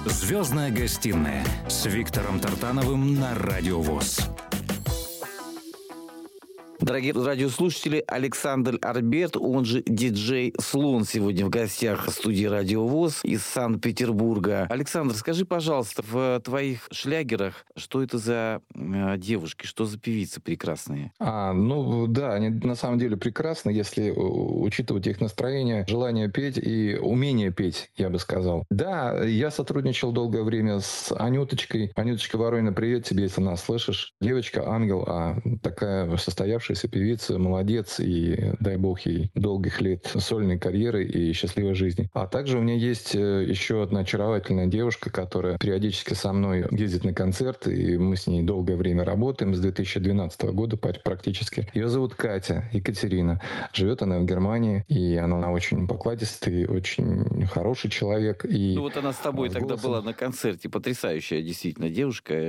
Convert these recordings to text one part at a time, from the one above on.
«Звездная гостиная» с Виктором Тартановым на Радио ВОС. Дорогие радиослушатели, Александр Альберт, он же диджей Слон, сегодня в гостях студии Радио ВОС из Санкт-Петербурга. Александр, скажи, пожалуйста, в твоих шлягерах, что это за девушки, что за певицы прекрасные? Да, они на самом деле прекрасны, если учитывать их настроение, желание петь и умение петь, я бы сказал. Да, я сотрудничал долгое время с Анюточкой. Анюточка Воронина, привет тебе, если нас слышишь. Девочка, ангел, такая состоявшаяся певица, молодец, и дай бог ей долгих лет сольной карьеры и счастливой жизни. А также у меня есть еще одна очаровательная девушка, которая периодически со мной ездит на концерты, и мы с ней долгое время работаем, с 2012 года практически. Ее зовут Катя, Екатерина. Живет она в Германии, и она очень покладистый, очень хороший человек. И она с тобой тогда была на концерте, потрясающая действительно девушка.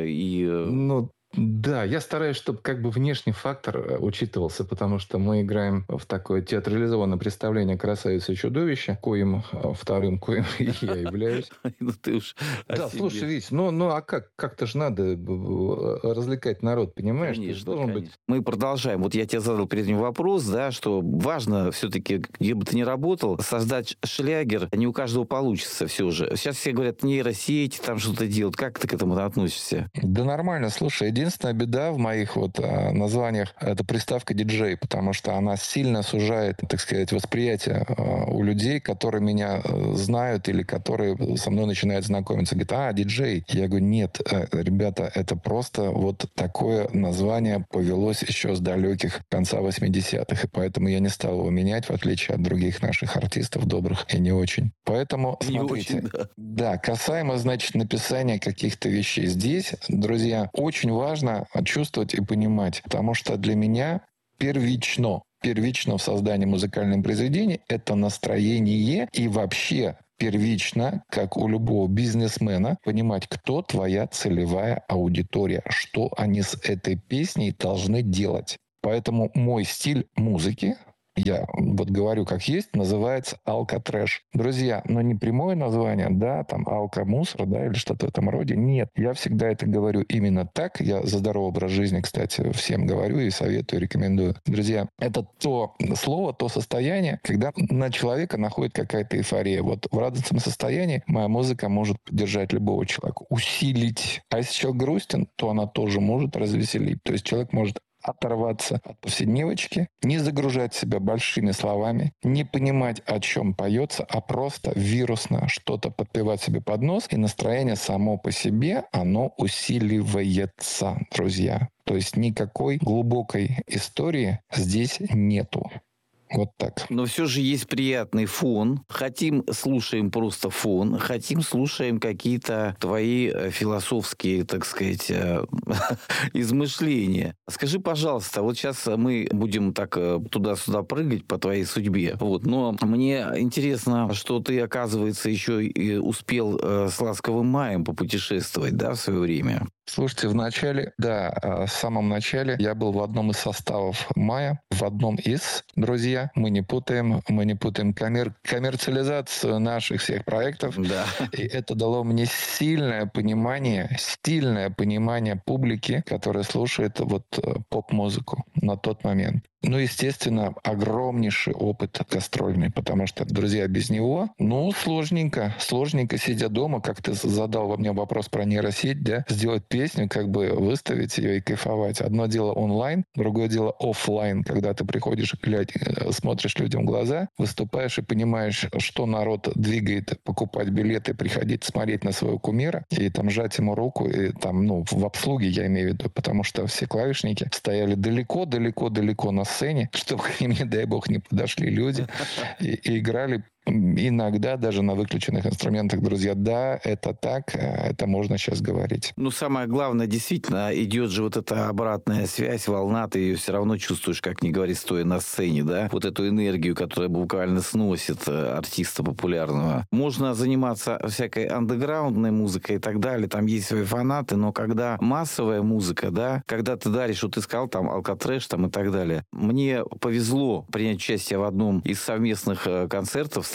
Да, я стараюсь, чтобы внешний фактор учитывался, потому что мы играем в такое театрализованное представление «Красавица и чудовище», коим вторым, коим и я являюсь. Ты уж Да, слушай, Вить, как-то же надо развлекать народ, понимаешь? Конечно. Мы продолжаем. Вот я тебе задал перед этим вопрос, да, что важно все-таки, где бы ты ни работал, создать шлягер. Не у каждого получится все же. Сейчас все говорят, нейросети, там что-то делают. Как ты к этому относишься? Да нормально, слушай, единственная беда в моих названиях – это приставка диджей, потому что она сильно сужает, так сказать, восприятие у людей, которые меня знают или которые со мной начинают знакомиться. Говорят, диджей. Я говорю, нет, ребята, это просто такое название повелось еще с далеких конца 80-х, и поэтому я не стал его менять, в отличие от других наших артистов, добрых и не очень. Поэтому, смотрите, да, касаемо, написания каких-то вещей здесь, друзья, очень важно чувствовать и понимать, потому что для меня первично в создании музыкального произведения это настроение и вообще первично, как у любого бизнесмена, понимать, кто твоя целевая аудитория, что они с этой песней должны делать. Поэтому мой стиль музыки, я говорю как есть, называется алкотрэш. Друзья, но не прямое название, алкомусор, или что-то в этом роде. Нет, я всегда это говорю именно так. Я за здоровый образ жизни, кстати, всем говорю и советую, рекомендую. Друзья, это то слово, то состояние, когда на человека находит какая-то эйфория. В радостном состоянии моя музыка может поддержать любого человека, усилить. А если человек грустен, то она тоже может развеселить. То есть человек может оторваться от повседневочки, не загружать себя большими словами, не понимать, о чем поется, а просто вирусно что-то подпевать себе под нос, и настроение само по себе, оно усиливается, друзья. То есть никакой глубокой истории здесь нету. Вот так. Но все же есть приятный фон. Хотим, слушаем просто фон. Хотим, слушаем какие-то твои философские, так сказать, измышления. Скажи, пожалуйста, сейчас мы будем так туда-сюда прыгать по твоей судьбе. Но мне интересно, что ты, оказывается, еще и успел с «Ласковым маем» попутешествовать, в свое время. Слушайте, в самом начале я был в одном из составов «Мая», в одном из, друзья, мы не путаем коммерциализацию наших всех проектов. Да. И это дало мне стильное понимание публики, которая слушает поп-музыку на тот момент. Естественно, огромнейший опыт гастрольный, потому что, друзья, без него, сложненько, сидя дома, как ты задал во мне вопрос про нейросеть, сделать песню, выставить ее и кайфовать. Одно дело онлайн, другое дело офлайн, когда ты приходишь, смотришь людям в глаза, выступаешь и понимаешь, что народ двигает покупать билеты, приходить смотреть на своего кумира и жать ему руку, и в обслуге я имею в виду, потому что все клавишники стояли далеко на сцене, чтобы к ним, не дай бог, не подошли люди и играли иногда даже на выключенных инструментах, друзья. Да, это так, это можно сейчас говорить. Самое главное, действительно, идет же эта обратная связь, волна, ты ее все равно чувствуешь, как ни говори, стоя на сцене, эту энергию, которая буквально сносит артиста популярного. Можно заниматься всякой андеграундной музыкой и так далее, там есть свои фанаты, но когда массовая музыка, когда ты даришь, ты сказал, алкотрэш, и так далее. Мне повезло принять участие в одном из совместных концертов с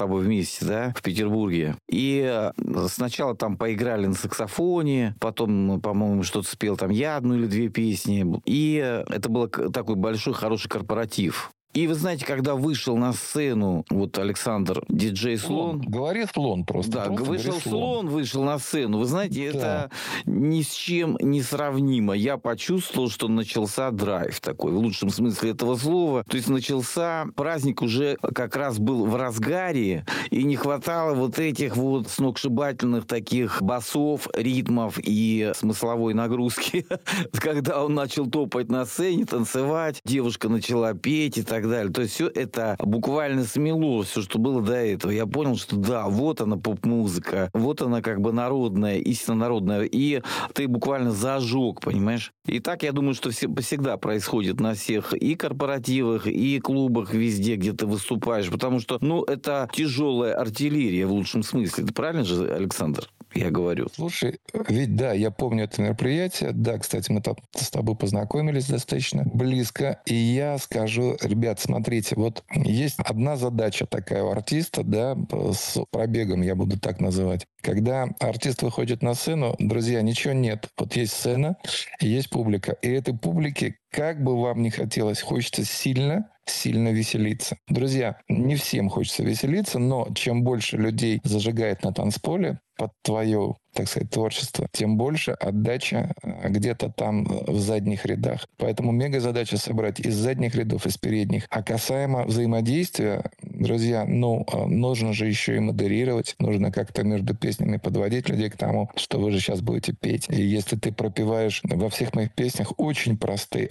тобой вместе, да, в Петербурге. И сначала там поиграли на саксофоне, потом, по-моему, что-то спел там я одну или две песни. И это был такой большой, хороший корпоратив. И вы знаете, когда вышел на сцену вот Александр диджей Слон... Говори Слон просто. Да, просто вышел Слон, вышел на сцену. Вы знаете, да. Это ни с чем не сравнимо. Я почувствовал, что начался драйв такой, в лучшем смысле этого слова. То есть начался, праздник уже как раз был в разгаре, и не хватало вот этих вот сногсшибательных таких басов, ритмов и смысловой нагрузки. Когда он начал топать на сцене, танцевать, девушка начала петь и так далее. То есть все это буквально смело, все, что было до этого. Я понял, что да, вот она поп-музыка, вот она как бы народная, истинно народная. И ты буквально зажег, понимаешь? И так, я думаю, что всегда происходит на всех и корпоративах, и клубах, везде, где ты выступаешь. Потому что, это тяжелая артиллерия в лучшем смысле. Это правильно же, Александр? Я говорю. Слушай, ведь да, я помню это мероприятие. Да, кстати, мы там с тобой познакомились достаточно близко. И я скажу, ребят, смотрите, вот есть одна задача такая у артиста, да, с пробегом, я буду так называть. Когда артист выходит на сцену, друзья, ничего нет. Вот есть сцена, и есть публика. И этой публике, как бы вам ни хотелось, хочется сильно веселиться. Друзья, не всем хочется веселиться, но чем больше людей зажигает на танцполе под твое, так сказать, творчество, тем больше отдача где-то там в задних рядах. Поэтому мега задача собрать из задних рядов, из передних. А касаемо взаимодействия, друзья, нужно же еще и модерировать, нужно как-то между песнями подводить людей к тому, что вы же сейчас будете петь. И если ты пропеваешь во всех моих песнях очень простые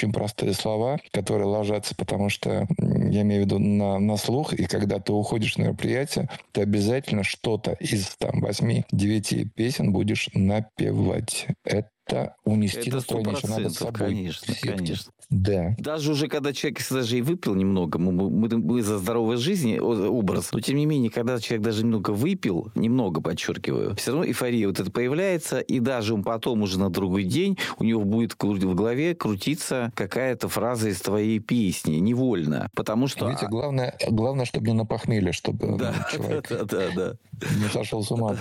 слова, которые ложатся, потому что, я имею в виду, на слух, и когда ты уходишь на мероприятие, ты обязательно что-то из 8-9 песен будешь напевать. Это унести настроение, что надо с собой. Конечно. Да. Даже уже, когда человек, если даже и выпил немного, мы за здоровой жизни образ, но тем не менее, когда человек даже немного выпил, немного, подчеркиваю, все равно эйфория вот это появляется, и даже он потом уже на другой день у него будет в голове крутиться какая-то фраза из твоей песни, невольно, потому что... Видите, главное, чтобы не на похмелье, чтобы человек не сошел с ума.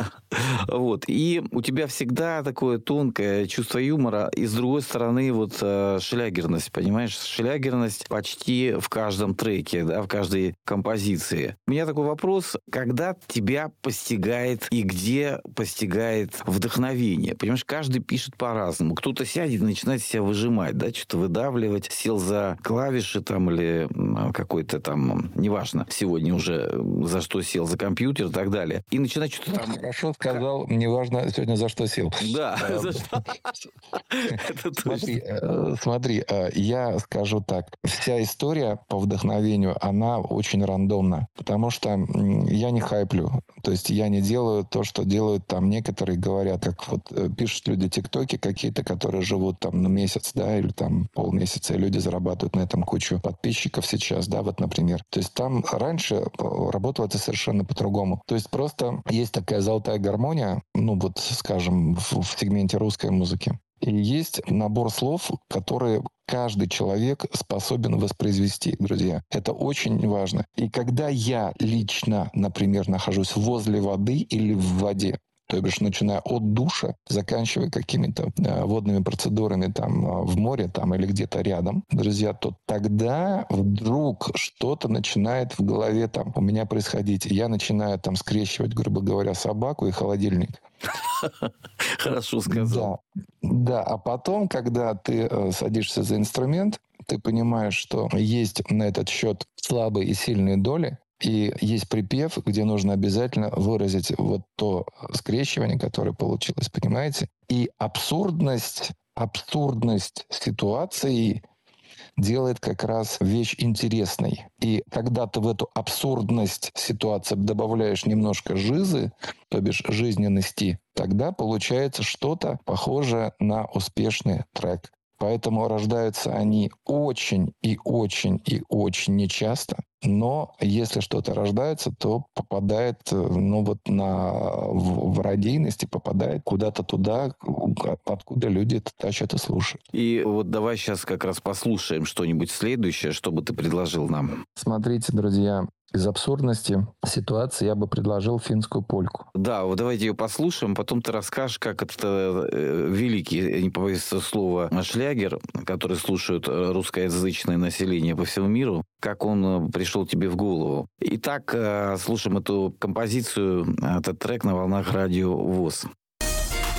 Вот. И у тебя всегда такое тонкое чувство юмора, и с другой стороны вот шлягерность, понимаешь? Шлягерность почти в каждом треке, да, в каждой композиции. У меня такой вопрос, когда тебя постигает и где постигает вдохновение? Понимаешь, каждый пишет по-разному. Кто-то сядет и начинает себя выжимать, да, что-то выдавливать, сел за клавиши там или какой-то там, неважно, сегодня уже за что сел, за компьютер и так далее. И начинает что-то там... Хорошо сказал, неважно сегодня за что сел. Да, за что. Смотри, я скажу так. Вся история по вдохновению, она очень рандомна. Потому что я не хайплю. То есть я не делаю то, что делают там некоторые, говорят, как вот пишут люди тиктоки какие-то, которые живут там месяц, да, или там полмесяца, и люди зарабатывают на этом кучу подписчиков сейчас, да, вот, например. То есть там раньше работало это совершенно по-другому. То есть просто есть такая золотая гармония, вот, скажем, в сегменте русской музыки. И есть набор слов, которые каждый человек способен воспроизвести, друзья. Это очень важно. И когда я лично, например, нахожусь возле воды или в воде, то бишь начиная от душа, заканчивая какими-то водными процедурами там в море там, или где-то рядом, друзья, то тогда вдруг что-то начинает в голове там у меня происходить. Я начинаю там скрещивать, грубо говоря, собаку и холодильник. Хорошо сказал. Да, а потом, когда ты садишься за инструмент, ты понимаешь, что есть на этот счет слабые и сильные доли, и есть припев, где нужно обязательно выразить вот то скрещивание, которое получилось, понимаете? И абсурдность ситуации делает как раз вещь интересной. И когда ты в эту абсурдность ситуации добавляешь немножко жизы, то бишь жизненности, тогда получается что-то похожее на успешный трек. Поэтому рождаются они очень и очень и очень нечасто. Но если что-то рождается, то попадает в радийность и попадает куда-то туда, откуда люди это тащат и слушают. И вот давай сейчас как раз послушаем что-нибудь следующее, что бы ты предложил нам. Смотрите, друзья, из абсурдности ситуации я бы предложил финскую польку. Да, вот давайте ее послушаем, потом ты расскажешь, как это великий, не побоюсь слова, шлягер, который слушают русскоязычное население по всему миру, как он пришел тебе в голову. Итак, слушаем эту композицию, этот трек на волнах Радио ВОС.